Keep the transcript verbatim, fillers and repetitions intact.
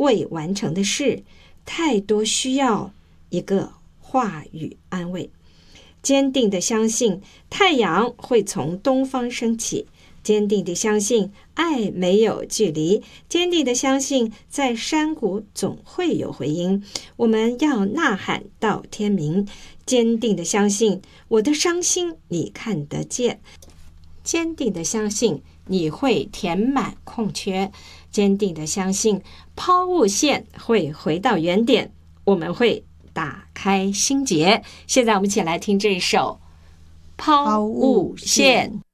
未完成的事，太多需要一个话语安慰。坚定的相信太阳会从东方升起，坚定的相信爱没有距离，坚定的相信在山谷总会有回音。我们要呐喊到天明，坚定的相信我的伤心你看得见，坚定的相信你会填满空缺，坚定的相信抛物线会回到原点，我们会打开心结。现在我们一起来听这首抛物线。